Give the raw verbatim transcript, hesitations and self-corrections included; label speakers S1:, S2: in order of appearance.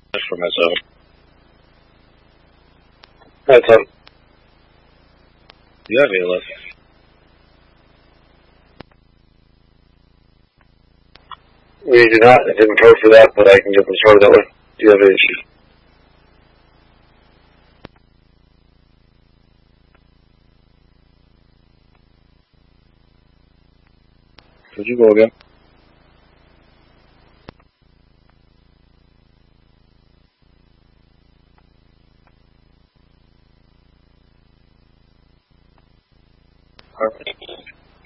S1: For myself. That's up. You have A L S. We do not. I didn't code for that, but I can get them started that way. Do you have an issue? Could you go again? Perfect.